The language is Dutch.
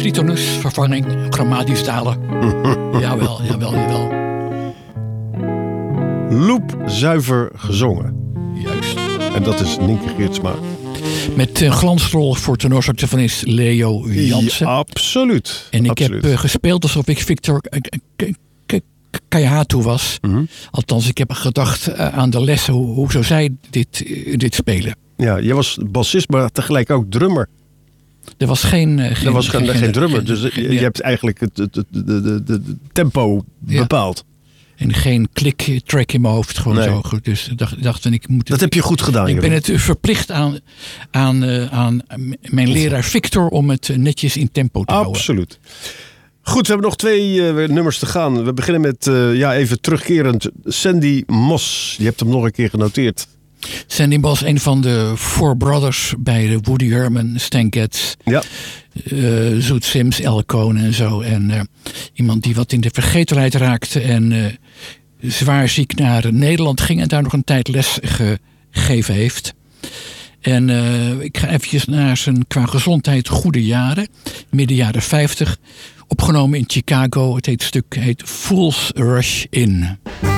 tritonus, vervanging, chromatisch dalen. Jawel. Loepzuiver gezongen. Juist. En dat is Nienke Geertsma. Met glansrol voor tenorsaxofonist Leo Jansen. Ja, absoluut. En ik heb gespeeld alsof ik Victor Kayahatu was. Mm-hmm. Althans, ik heb gedacht aan de lessen. Hoe zou zij dit spelen? Ja, jij was bassist, maar tegelijk ook drummer. Er was geen drummer. Dus je hebt eigenlijk de tempo bepaald. En geen klik-track in mijn hoofd. Gewoon zo goed. Dus dacht ik moet. Dat heb je goed gedaan. Ik ben het verplicht aan mijn leraar Victor om het netjes in tempo te houden. Absoluut. Goed, we hebben nog 2 nummers te gaan. We beginnen met even terugkerend Sandy Moss. Je hebt hem nog een keer genoteerd. Sandy Moss, een van de Four Brothers bij de Woody Herman, Stan Getz, Zoet Sims, El Cohn en zo. En iemand die wat in de vergetelheid raakte en zwaar ziek naar Nederland ging en daar nog een tijd les gegeven heeft. En ik ga eventjes naar zijn qua gezondheid goede jaren, midden jaren 50, opgenomen in Chicago. Het stuk heet Fool's Rush In.